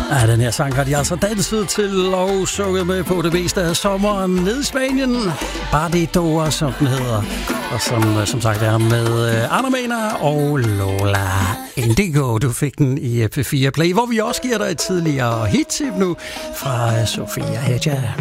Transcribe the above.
Ja, den her sang har de altså danset til og sunget med på det meste af sommeren nede i Spanien. Badidora, som den hedder. Og som sagt er med Anna Mena og Lola Indigo. Du fik den i P4 Play, hvor vi også giver dig et tidligere hit-tip nu fra Sofia Hedja.